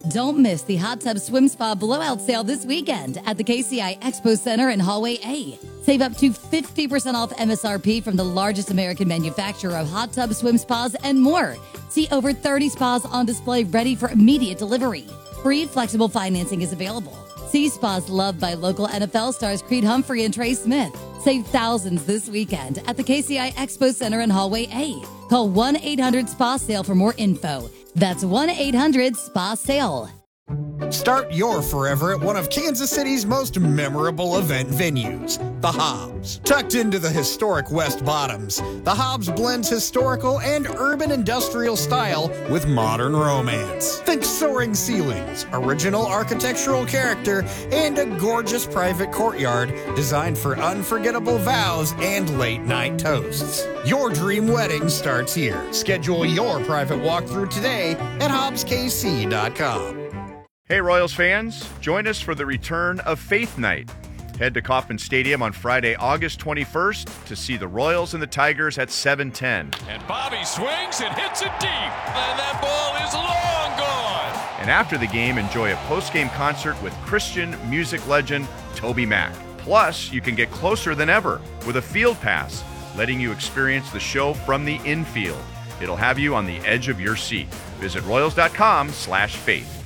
Don't miss the Hot Tub Swim Spa Blowout Sale this weekend at the KCI Expo Center in Hallway A. Save up to 50% off MSRP from the largest American manufacturer of hot tub swim spas and more. See over 30 spas on display ready for immediate delivery. Free flexible financing is available. See spas loved by local NFL stars Creed Humphrey and Trey Smith. Save thousands this weekend at the KCI Expo Center in Hallway A. Call 1-800-SPA-SALE for more info. That's 1-800-SPA-SALE. Start your forever at one of Kansas City's most memorable event venues, the Hobbs. Tucked into the historic West Bottoms, the Hobbs blends historical and urban industrial style with modern romance. Think soaring ceilings, original architectural character, and a gorgeous private courtyard designed for unforgettable vows and late-night toasts. Your dream wedding starts here. Schedule your private walkthrough today at hobbskc.com. Hey Royals fans, join us for the return of Faith Night. Head to Kauffman Stadium on Friday, August 21st to see the Royals and the Tigers at 7:10. And Bobby swings and hits it deep, and that ball is long gone. And after the game, enjoy a post-game concert with Christian music legend Toby Mac. Plus, you can get closer than ever with a field pass, letting you experience the show from the infield. It'll have you on the edge of your seat. Visit royals.com/faith.